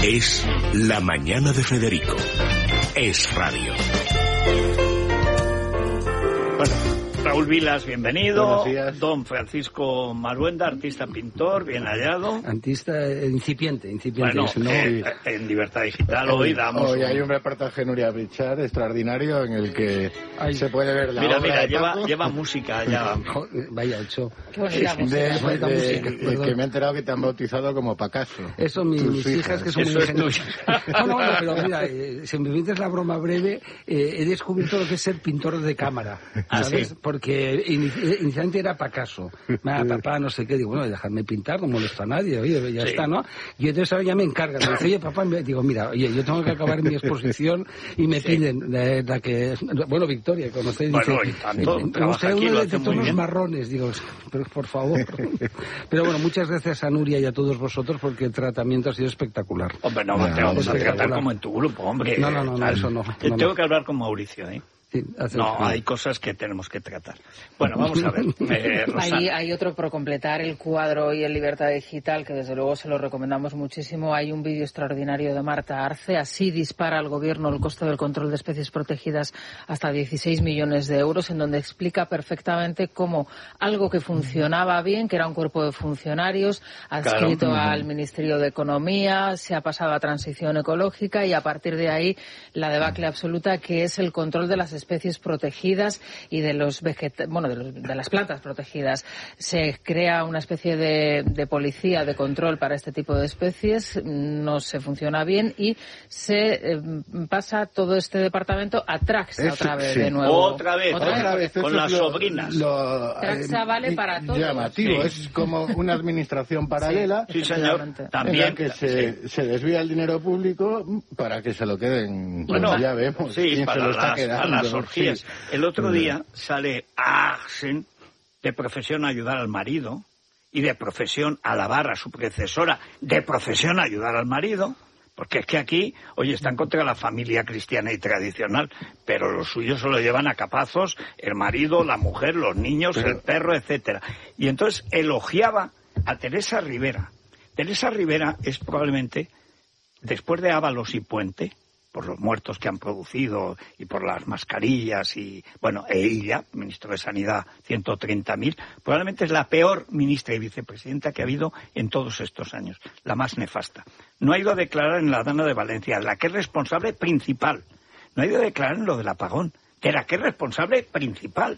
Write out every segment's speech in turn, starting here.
Es La Mañana de Federico. Es radio. Bueno, Raúl Vilas, bienvenido. Buenos días. Don Francisco Maruenda, artista pintor, bien hallado. Artista incipiente. Bueno, ¿no? en Libertad Digital hoy damos... Hoy hay un reportaje de Nuria Brichard extraordinario en el que se puede ver la Mira, obra de mira, Paco. lleva música ya. Vaya, ocho. Qué bonita música. Que me he enterado que te han bautizado como Pacaso. Eso, mis hijas, que son Eso muy es ingeniosas. No, pero mira, si me permites la broma breve, he descubierto lo que es ser pintor de cámara, ¿sabes? ¿sí? Porque inicialmente era Pacaso. Papá, no sé qué, digo, bueno, dejadme pintar, no molesto a nadie, oye, ya está, ¿no? Y entonces ahora ya me encargan, me dice, oye, papá, digo, mira, oye, yo tengo que acabar mi exposición y me piden la que... Bueno, Victoria, conocéis, Bueno, dice, y tanto, trabaja usted aquí, uno lo de hace muy tonos bien. marrones, digo, pero por favor. Pero bueno, muchas gracias a Nuria y a todos vosotros porque el tratamiento ha sido espectacular. Hombre, no te vamos a tratar espectacular. como en tu grupo, hombre. No, eso no. Tengo que hablar con Mauricio, ¿eh? Sí, No, hay cosas que tenemos que tratar. Bueno, vamos a ver. Rosana. Hay otro por completar el cuadro hoy en Libertad Digital, que desde luego se lo recomendamos muchísimo. Hay un vídeo extraordinario de Marta Arce. Así dispara el gobierno el coste del control de especies protegidas hasta 16 millones de euros, en donde explica perfectamente cómo algo que funcionaba bien, que era un cuerpo de funcionarios, adscrito al Ministerio de Economía, se ha pasado a Transición Ecológica y a partir de ahí la debacle absoluta, que es el control de las especies protegidas y de los de las plantas protegidas. Se crea una especie de policía de control para este tipo de especies, no se funciona bien y se pasa todo este departamento a Traxa otra vez, de nuevo. Otra vez, con las sobrinas. Traxa vale para todo. Llamativo, Sí. es como una administración paralela. Sí, señor. También. En la que se desvía el dinero público para que se lo queden. Bueno, ya vemos sí, quién se para lo está quedando. las orgías. Sí. El otro día sale Arsen, de profesión ayudar al marido, y de profesión alabar a su predecesora, de profesión ayudar al marido, porque es que aquí, oye, están contra la familia cristiana y tradicional, pero los suyos se lo llevan a capazos, el marido, la mujer, los niños, el perro, etcétera. Y entonces elogiaba a Teresa Rivera. Teresa Rivera es probablemente, después de Ábalos y Puente, por los muertos que han producido y por las mascarillas y, bueno, ella, ministro de Sanidad, 130.000, probablemente es la peor ministra y vicepresidenta que ha habido en todos estos años, la más nefasta. No ha ido a declarar en la Dana de Valencia, la que es responsable principal. No ha ido a declarar en lo del apagón, de la que es responsable principal.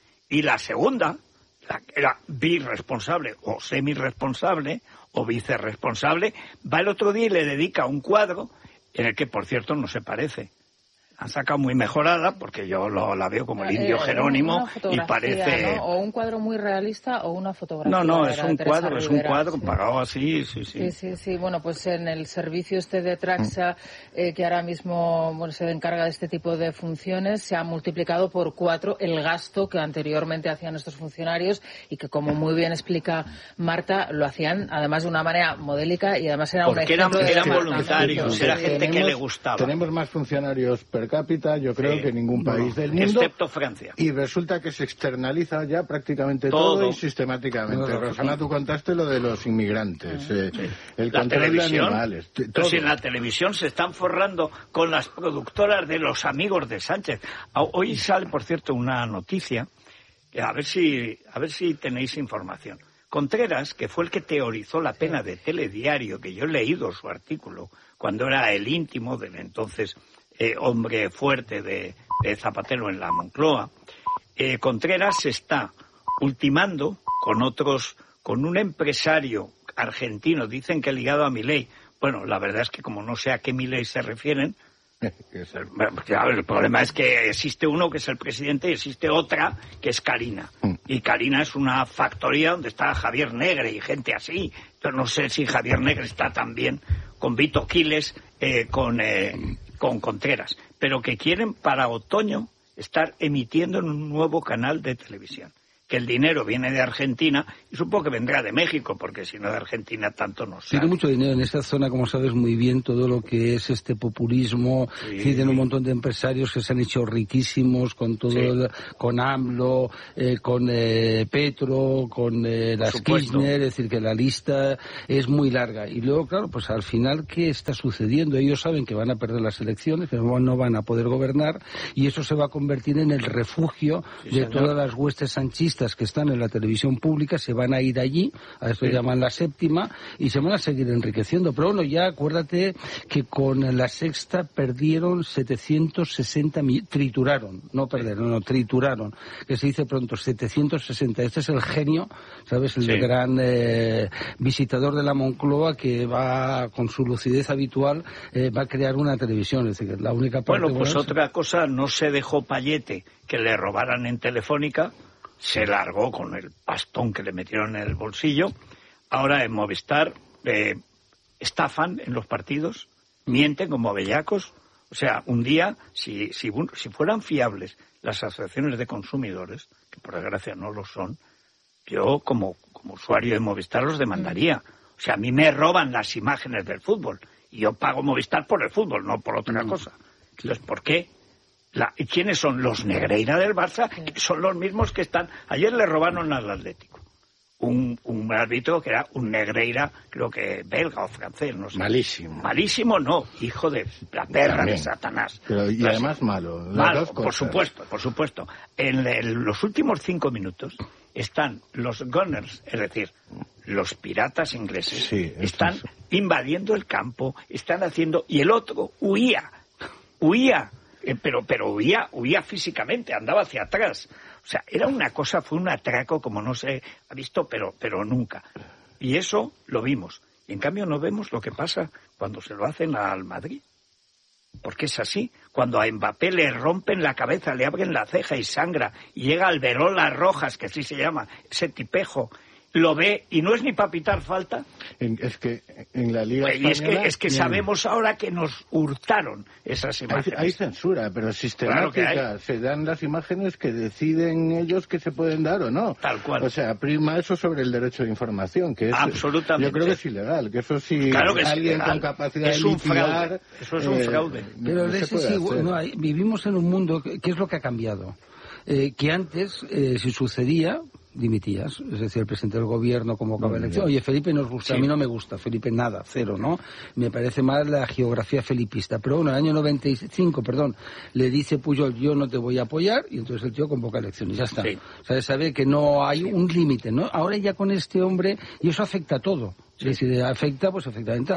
Y la segunda, la que era birresponsable o semirresponsable o vicerresponsable, va el otro día y le dedica un cuadro en el que, por cierto, no se parece. Han sacado muy mejorada, porque yo la veo como el indio Jerónimo, y parece... ¿no? O un cuadro muy realista o una fotografía. No, es un cuadro pagado así, sí. Sí, bueno, pues en el servicio este de Traxa, que ahora mismo se encarga de este tipo de funciones, se ha multiplicado por 4 el gasto que anteriormente hacían estos funcionarios y que, como muy bien explica Marta, lo hacían además de una manera modélica y además era porque un ejemplo eran voluntarios, era gente que le gustaba. Tenemos más funcionarios per cápita, yo creo, que en ningún país del mundo. Excepto Francia. Y resulta que se externaliza ya prácticamente todo y sistemáticamente. Rosana, tú contaste lo de los inmigrantes, el control de animales. Pero si en la televisión se están forrando con las productoras de los amigos de Sánchez. Hoy sale, por cierto, una noticia, a ver si tenéis información. Contreras, que fue el que teorizó la pena de Telediario, que yo he leído su artículo, cuando era el íntimo del entonces hombre fuerte de Zapatero en la Moncloa, Contreras se está ultimando con un empresario argentino, dicen que ligado a Milei. Bueno, la verdad es que como no sé a qué Milei se refieren, el problema es que existe uno que es el presidente y existe otra que es Carina. Y Carina es una factoría donde está Javier Negre y gente así. Yo no sé si Javier Negre está también con Vito Quiles, con Contreras, pero que quieren para otoño estar emitiendo en un nuevo canal de televisión, que el dinero viene de Argentina y supongo que vendrá de México, porque si no de Argentina tanto no sale. Tiene mucho dinero en esta zona, como sabes muy bien, todo lo que es este populismo. Sí. Tienen un montón de empresarios que se han hecho riquísimos con todo, con AMLO, con Petro, con las Kirchner, es decir, que la lista es muy larga. Y luego, claro, pues al final, ¿qué está sucediendo? Ellos saben que van a perder las elecciones, que no van a poder gobernar, y eso se va a convertir en el refugio de todas las huestes sanchistas que están en la televisión pública. Se van a ir allí, a esto llaman la séptima, y se van a seguir enriqueciendo. Pero bueno, ya acuérdate que con la sexta perdieron 760 trituraron, trituraron, que se dice pronto, 760. Este es el genio, ¿sabes? El gran visitador de la Moncloa, que va, con su lucidez habitual, va a crear una televisión. Es decir, la única parte... Bueno, pues otra cosa, no se dejó Payete que le robaran en Telefónica, se largó con el pastón que le metieron en el bolsillo. Ahora en Movistar estafan en los partidos, mienten como bellacos. O sea, un día, si fueran fiables las asociaciones de consumidores, que por desgracia no lo son, yo como usuario de Movistar los demandaría. O sea, a mí me roban las imágenes del fútbol y yo pago Movistar por el fútbol, no por otra cosa. Entonces, ¿por qué? ¿Y quiénes son? Los Negreira del Barça, que son los mismos que están... Ayer le robaron al Atlético un árbitro que era un Negreira, creo que belga o francés, no sé. Malísimo. Malísimo no, hijo de la perra también, de Satanás. Y además malo. Malo, por supuesto. En los últimos 5 minutos están los Gunners, es decir, los piratas ingleses, están invadiendo el campo, están haciendo... Y el otro huía. Pero huía físicamente, andaba hacia atrás. O sea, fue un atraco como no se ha visto, pero nunca. Y eso lo vimos. Y en cambio no vemos lo que pasa cuando se lo hacen al Madrid. Porque es así. Cuando a Mbappé le rompen la cabeza, le abren la ceja y sangra, y llega Alberola Rojas, que así se llama, ese tipejo, lo ve y no es ni para pitar falta. Es que en la Liga Española... Es que sabemos ahora que nos hurtaron esas imágenes. Hay censura, pero sistemática. Claro se dan las imágenes que deciden ellos que se pueden dar o no. Tal cual. O sea, prima eso sobre el derecho de información, que es... Absolutamente. Yo creo que es ilegal, que eso sí... Claro que alguien con capacidad de liquidar... Eso es un fraude. Pero vivimos en un mundo... ¿Qué es lo que ha cambiado? Que antes, si sucedía... dimitías, es decir, el presidente del gobierno convocaba elecciones. Oye, Felipe nos gusta, a mí no me gusta, Felipe nada, cero, ¿no? Me parece mal la geografía felipista. Pero bueno, en el año 95, le dice Pujol, yo no te voy a apoyar, y entonces el tío convoca elecciones, ya está. O sea, sabe que no hay un límite, ¿no? Ahora ya con este hombre, y eso afecta a todo. Es decir, afecta, pues efectivamente,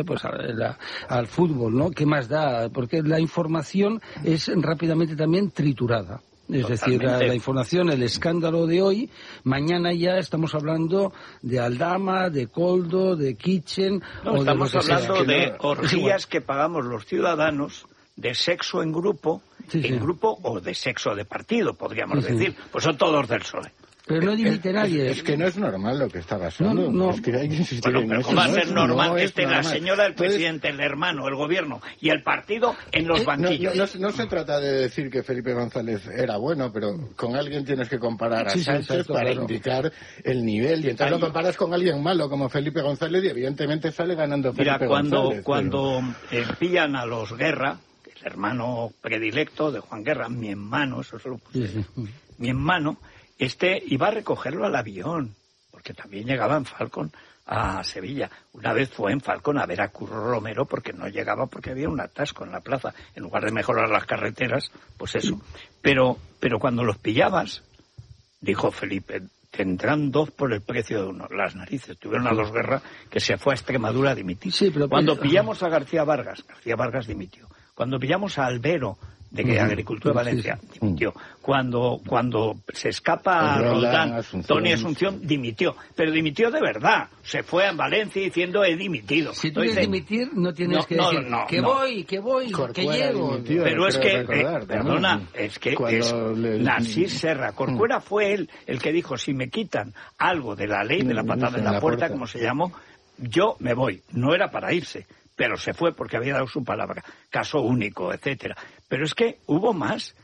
al fútbol, ¿no? ¿Qué más da? Porque la información es rápidamente también triturada. Es decir, la información, el escándalo de hoy, mañana ya estamos hablando de Aldama, de Coldo, de Kitchen... estamos hablando de orgías que pagamos los ciudadanos, de sexo en grupo o de sexo de partido, podríamos decir. Pues son todos del PSOE. Pero no dimite nadie. Es que no es normal lo que está pasando. No. Es que hay que insistir en eso. ¿Cómo va a ser normal que esté la señora, el presidente, el hermano, el gobierno y el partido en los banquillos? No se trata de decir que Felipe González era bueno, pero con alguien tienes que comparar a Sánchez para indicar el nivel. Y entonces lo comparas con alguien malo como Felipe González y evidentemente sale ganando Felipe González. Cuando pillan a los Guerra, el hermano predilecto de Juan Guerra, mi hermano, eso se lo puse, mi hermano... iba a recogerlo al avión, porque también llegaba en Falcon a Sevilla. Una vez fue en Falcon a ver a Curro Romero porque no llegaba, porque había un atasco en la plaza. En lugar de mejorar las carreteras, pues eso. Pero cuando los pillabas, dijo Felipe, tendrán 2 por el precio de uno. Las narices. Tuvieron a los Guerra, que se fue a Extremadura a dimitir. Cuando pillamos a García Vargas dimitió. Cuando pillamos a Albero, de Agricultura de Valencia, dimitió. Cuando se escapa a Roldán, Tony Asunción dimitió. Pero dimitió de verdad. Se fue a Valencia diciendo, he dimitido. Si tú quieres dimitir, no tienes que decir, voy, que llego. Pero es que, perdona, es que Narcís Serra, Corcuera fue él el que dijo, si me quitan algo de la ley de la patada en la puerta, como se llamó, yo me voy. No era para irse, pero se fue porque había dado su palabra, caso único, etcétera. Pero es que hubo más.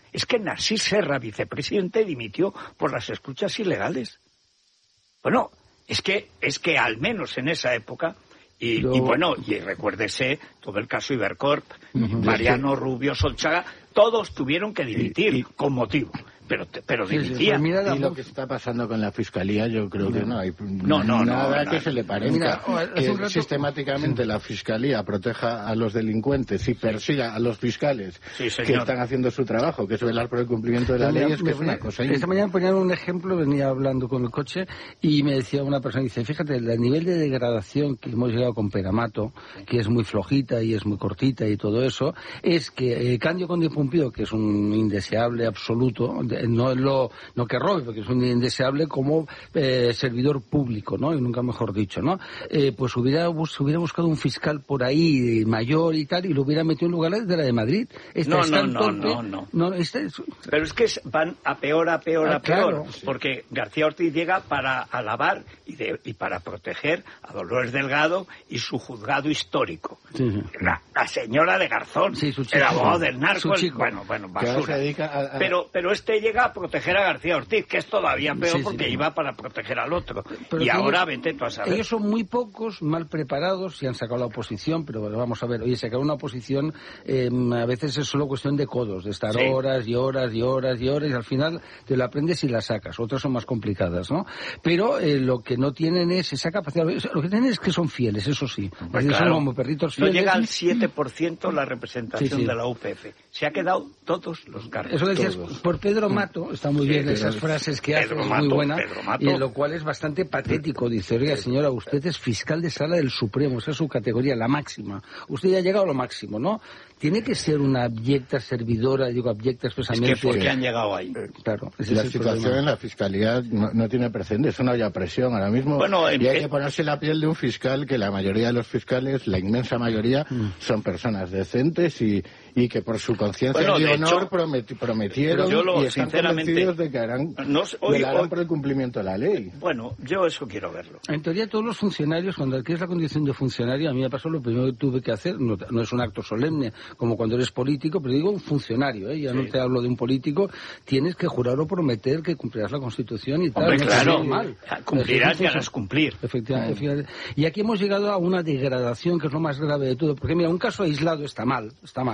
Es que Narcís Serra, vicepresidente, dimitió por las escuchas ilegales. Bueno, es que al menos en esa época, y recuérdese todo el caso Ibercorp, Mariano Rubio, Solchaga, todos tuvieron que dimitir con motivo. Pero dimitían. Y lo que está pasando con la Fiscalía, yo creo que no hay nada que se le parezca. Que sistemáticamente la Fiscalía proteja a los delincuentes y persiga a los fiscales que están haciendo su trabajo, que es velar por el cumplimiento de la ley, es que es una cosa. Esta mañana ponían un ejemplo, venía hablando con el coche y me decía una persona, dice, fíjate, el nivel de degradación que hemos llegado con Peramato, que es muy flojita y es muy cortita y todo eso, es que Cándido Conde Pumpido, que es un indeseable absoluto, no que robe, porque es un indeseable como servidor público, ¿no? Y nunca mejor dicho, ¿no? Pues hubiera buscado un fiscal por ahí mayor y tal, y lo hubiera metido en lugar de la de Madrid. No. Pero es que van a peor, claro, porque García Ortiz llega para alabar y para proteger a Dolores Delgado y su juzgado histórico. Sí. La señora de Garzón, el abogado del narco, basura. Pero este llega a proteger a García Ortiz, que es todavía peor porque iba para proteger al otro. Pero y ahora vete tú a saber. Ellos son muy pocos, mal preparados, y han sacado la oposición, pero vamos a ver, sacar una oposición a veces es solo cuestión de codos, de estar horas y horas y horas y horas, y al final te la aprendes y la sacas. Otras son más complicadas, ¿no? Pero lo que no tienen es esa capacidad. Lo que tienen es que son fieles, eso sí. Son como perritos fieles. No llega al 7% la representación de la UPF. Se ha quedado todos los cargos. Eso decías por Pedro Mato, está muy bien esas frases que hace, es muy buena, y en lo cual es bastante patético. Dice, oiga señora, usted es fiscal de sala del Supremo, esa es su categoría, la máxima. Usted ya ha llegado a lo máximo, ¿no? Tiene que ser una abyecta servidora, digo abyecta expresamente. Es que ¿por qué han llegado ahí? Claro. La situación en la Fiscalía no tiene precedentes, es una olla presión ahora mismo. Bueno, y hay que ponerse la piel de un fiscal, que la mayoría de los fiscales, la inmensa mayoría, son personas decentes y que por su conciencia y honor prometieron y están convencidos de que harán por el cumplimiento de la ley. Bueno, yo eso quiero verlo. En teoría todos los funcionarios, cuando adquieres la condición de funcionario, a mí me pasó lo primero que tuve que hacer, no es un acto solemne como cuando eres político, pero digo un funcionario, ya no te hablo de un político, tienes que jurar o prometer que cumplirás la Constitución y tal. Hombre, claro, cumplirás y harás cumplir. Efectivamente. Y aquí hemos llegado a una degradación que es lo más grave de todo, porque mira, un caso aislado está mal,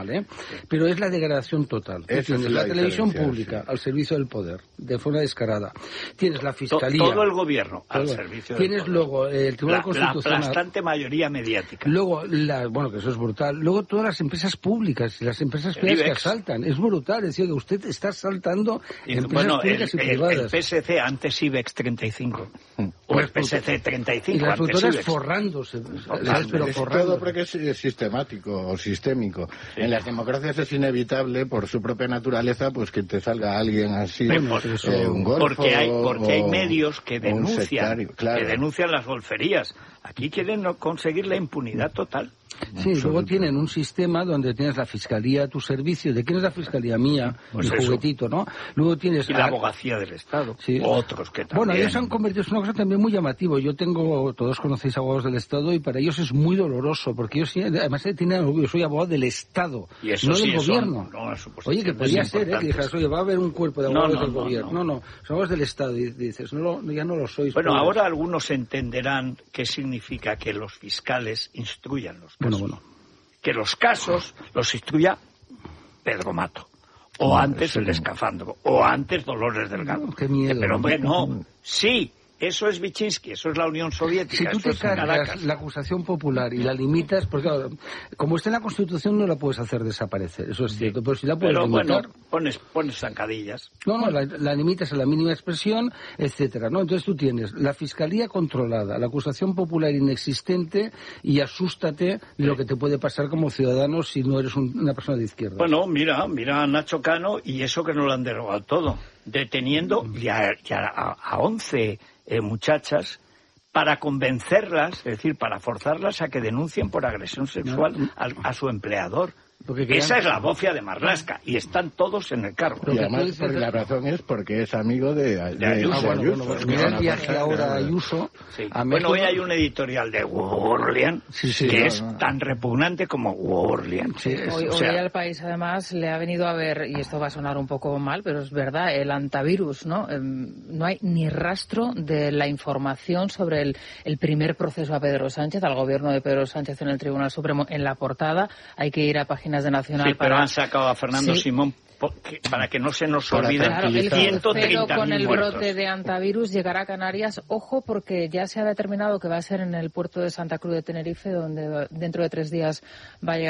pero es la degradación total. Tienes la televisión pública al servicio del poder, de forma descarada. Tienes la Fiscalía. Todo el gobierno al servicio del poder. Tienes luego el Tribunal Constitucional. La aplastante mayoría mediática. Luego, que eso es brutal. Luego todas las empresas públicas y las empresas privadas que asaltan. Es brutal, es decir, que usted está asaltando empresas públicas y privadas. El PSC, antes IBEX 35. O el PSC 35. Y las autoras forrándose. Pero todo porque es sistemático o sistémico. En las democracias es inevitable, por su propia naturaleza, pues que te salga alguien así, un golfo, porque hay medios que denuncian, que denuncian las golferías. Aquí quieren conseguir la impunidad total. Sí, luego tienen un sistema donde tienes la Fiscalía a tu servicio. ¿De quién es la Fiscalía? Mía, pues mi juguetito, ¿no? Luego tienes... Y la Abogacía del Estado, otros que también... Bueno, ellos se han convertido en una cosa también muy llamativa. Todos conocéis abogados del Estado y para ellos es muy doloroso, porque ellos además tienen orgullo. Yo soy abogado del Estado, no del gobierno. Oye, que podría ser, que dijeras, oye, va a haber un cuerpo de abogados del gobierno. No, son abogados del Estado. Y dices, ya no lo sois. Bueno, ahora algunos entenderán qué significa que los fiscales instruyan los casos. Bueno. Que los casos los instruya Pedro Mato, o antes el Escafandro, o antes Dolores Delgado. Qué miedo. Pero hombre, no, sí. Eso es Vichinsky, eso es la Unión Soviética. Si tú te cargas la acusación popular y la limitas, porque claro, como está en la Constitución no la puedes hacer desaparecer, eso es cierto, pero si la puedes limitar... Bueno, pones zancadillas. No, la limitas a la mínima expresión, etcétera, ¿no? Entonces tú tienes la Fiscalía controlada, la acusación popular inexistente y asústate de lo que te puede pasar como ciudadano si no eres una persona de izquierda. Bueno, mira a Nacho Cano y eso que no lo han derogado todo, deteniendo ya a 11... muchachas para convencerlas, es decir, para forzarlas a que denuncien por agresión sexual a su empleador. Esa es la bofia de Marlaska, y están todos en el cargo. Y además, la razón es porque es amigo de Ayuso. Mira el viaje ahora a Ayuso. Sí. Bueno, hoy hay un editorial de Orlean que es tan repugnante como Orlean. Hoy al país, además, le ha venido a ver, y esto va a sonar un poco mal, pero es verdad, el antivirus, ¿no? No hay ni rastro de la información sobre el primer proceso a Pedro Sánchez, al gobierno de Pedro Sánchez en el Tribunal Supremo. En la portada hay que ir a páginas de Nacional. Sí, pero han sacado a Fernando Simón para que no se nos olviden. Claro, el 130.000 con el muertos. brote de antivirus llegará a Canarias. Ojo, porque ya se ha determinado que va a ser en el puerto de Santa Cruz de Tenerife, donde dentro de 3 días va a llegar